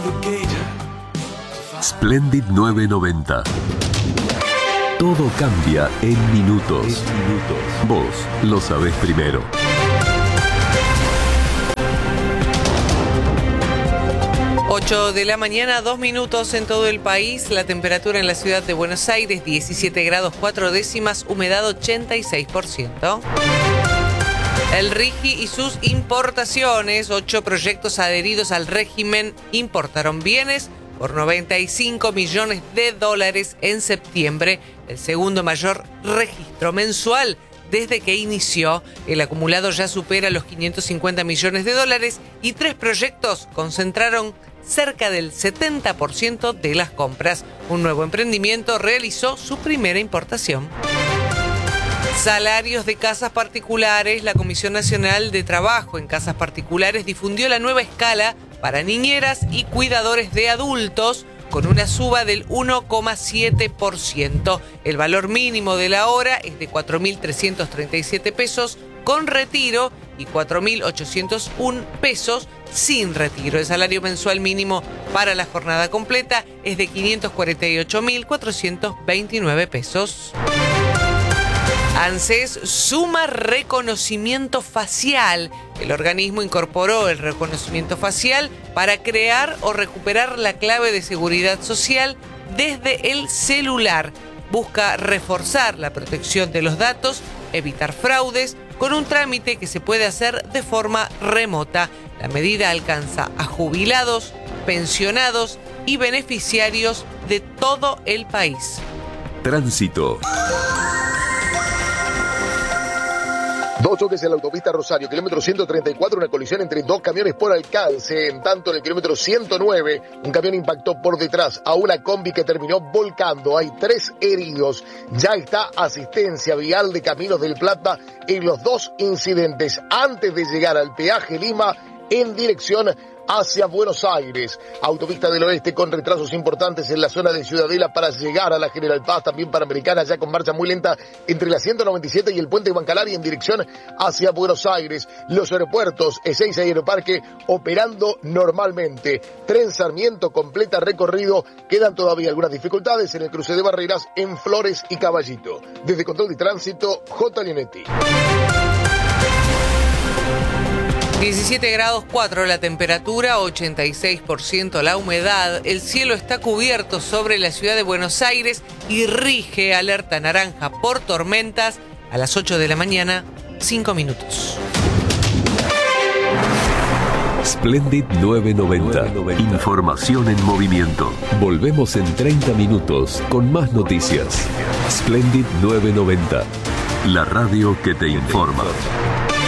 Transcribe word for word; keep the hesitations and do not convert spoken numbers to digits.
Splendid nueve noventa. Todo cambia en minutos. minutos. Vos lo sabés primero. ocho de la mañana, dos minutos en todo el país. La temperatura en la ciudad de Buenos Aires, diecisiete grados cuatro décimas, humedad ochenta y seis por ciento. El RIGI y sus importaciones, ocho proyectos adheridos al régimen, importaron bienes por noventa y cinco millones de dólares en septiembre, el segundo mayor registro mensual desde que inició. El acumulado ya supera los quinientos cincuenta millones de dólares y tres proyectos concentraron cerca del setenta por ciento de las compras. Un nuevo emprendimiento realizó su primera importación. Salarios de casas particulares. La Comisión Nacional de Trabajo en Casas Particulares difundió la nueva escala para niñeras y cuidadores de adultos con una suba del uno coma siete por ciento. El valor mínimo de la hora es de cuatro mil trescientos treinta y siete pesos con retiro y cuatro mil ochocientos uno pesos sin retiro. El salario mensual mínimo para la jornada completa es de quinientos cuarenta y ocho mil cuatrocientos veintinueve pesos. ANSES suma reconocimiento facial. El organismo incorporó el reconocimiento facial para crear o recuperar la clave de seguridad social desde el celular. Busca reforzar la protección de los datos, evitar fraudes, con un trámite que se puede hacer de forma remota. La medida alcanza a jubilados, pensionados y beneficiarios de todo el país. Tránsito. Dos choques en la autopista Rosario, kilómetro ciento treinta y cuatro, una colisión entre dos camiones por alcance. En tanto, en el kilómetro ciento nueve, un camión impactó por detrás a una combi que terminó volcando. Hay tres heridos. Ya está asistencia vial de Caminos del Plata en los dos incidentes antes de llegar al peaje Lima en dirección hacia Buenos Aires. Autopista del Oeste con retrasos importantes en la zona de Ciudadela para llegar a la General Paz, también Panamericana ya con marcha muy lenta entre la ciento noventa y siete y el puente Bancalari en dirección hacia Buenos Aires. Los aeropuertos Ezeiza y Aeroparque operando normalmente. Tren Sarmiento completa recorrido. Quedan todavía algunas dificultades en el cruce de barreras en Flores y Caballito. Desde Control de Tránsito, J. Leonetti. diecisiete grados cuatro la temperatura, ochenta y seis por ciento la humedad. El cielo está cubierto sobre la ciudad de Buenos Aires y rige alerta naranja por tormentas a las ocho de la mañana, cinco minutos. Splendid nueve noventa. Información en movimiento. Volvemos en treinta minutos con más noticias. Splendid nueve noventa. La radio que te informa.